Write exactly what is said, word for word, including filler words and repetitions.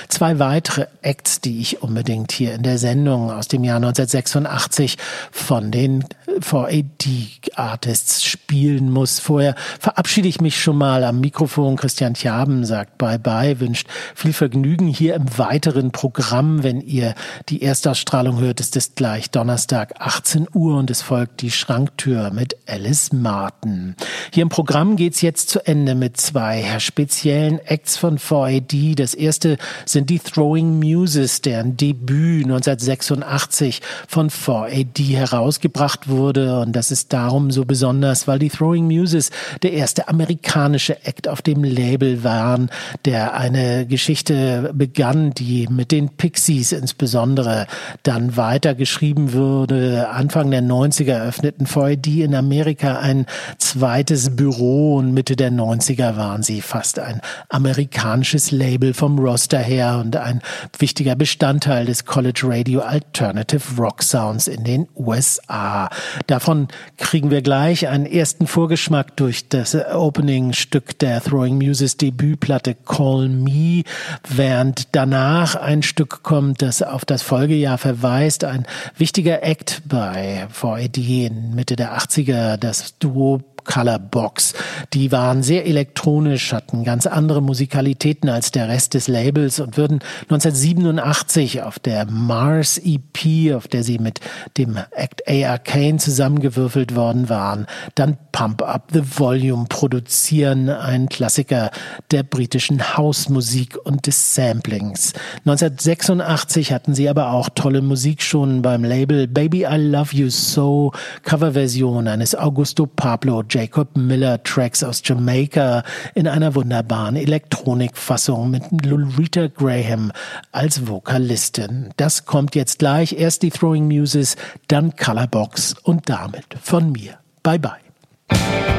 zwei weitere Acts, die ich unbedingt hier in der Sendung aus dem Jahr neunzehnhundertsechsundachtzig von den four A D-Artists spielen muss. Vorher verabschiede ich mich schon mal am Mikrofon. Christian Tjaben sagt Bye-bye, wünscht viel Vergnügen hier im weiteren Programm. Wenn ihr die Erstausstrahlung hört, ist es gleich Donnerstag achtzehn Uhr und es folgt die Schranktür mit Alice Martin. Hier im Programm geht's jetzt zu Ende mit zwei speziellen Acts von four A D. Das erste sind die Throwing Muses, deren Debüt neunzehnhundertsechsundachtzig von four A D herausgebracht wurde. Und das ist darum so besonders, weil die Throwing Muses der erste amerikanische Act auf dem Label waren, der eine Geschichte begann, die mit den Pixies insbesondere dann weitergeschrieben wurde. Anfang der neunziger eröffneten four A D in Amerika ein zweites Büro und Mitte der neunziger waren sie fast ein amerikanisches Label vom Roster her und ein wichtiger Bestandteil des College Radio Alternative Rock Sounds in den U S A. Davon kriegen wir gleich einen ersten Vorgeschmack durch das Opening-Stück der Throwing Muses Debütplatte Call Me, während danach ein Stück kommt, das auf das Folgejahr verweist, ein wichtiger Act bei four A D in Mitte der achtziger, das Duo Colorbox. Die waren sehr elektronisch, hatten ganz andere Musikalitäten als der Rest des Labels und würden neunzehnhundertsiebenundachtzig auf der Mars E P, auf der sie mit dem Act A Arcane zusammengewürfelt worden waren, dann Pump Up the Volume produzieren, ein Klassiker der britischen Hausmusik und des Samplings. neunzehnhundertsechsundachtzig hatten sie aber auch tolle Musik schon beim Label Baby I Love You So, Coverversion eines Augusto Pablo Jacob Miller Tracks aus Jamaika in einer wunderbaren Elektronikfassung mit Lolita Graham als Vokalistin. Das kommt jetzt gleich. Erst die Throwing Muses, dann Colorbox und damit von mir. Bye bye.